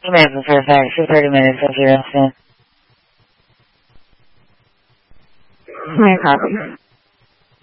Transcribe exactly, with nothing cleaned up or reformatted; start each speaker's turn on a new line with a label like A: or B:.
A: You may prefer fax for thirty minutes of your estimate.
B: May I copy?